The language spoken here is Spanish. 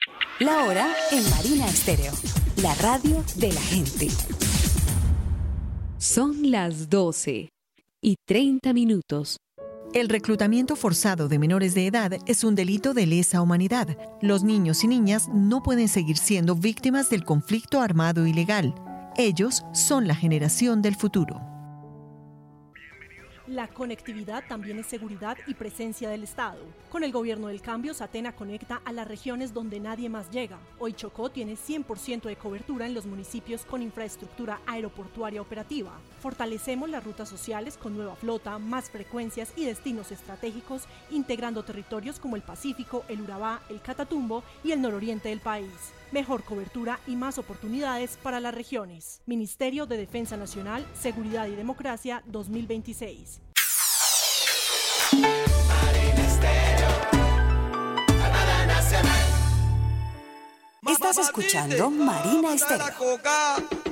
La hora en Marina Estéreo, la radio de la gente. Son las 12:30. El reclutamiento forzado de menores de edad es un delito de lesa humanidad. Los niños y niñas no pueden seguir siendo víctimas del conflicto armado ilegal. Ellos son la generación del futuro. La conectividad también es seguridad y presencia del Estado. Con el gobierno del cambio, Satena conecta a las regiones donde nadie más llega. Hoy Chocó tiene 100% de cobertura en los municipios con infraestructura aeroportuaria operativa. Fortalecemos las rutas sociales con nueva flota, más frecuencias y destinos estratégicos, integrando territorios como el Pacífico, el Urabá, el Catatumbo y el nororiente del país. Mejor cobertura y más oportunidades para las regiones. Ministerio de Defensa Nacional, Seguridad y Democracia 2026. Estás escuchando Marina Estéreo.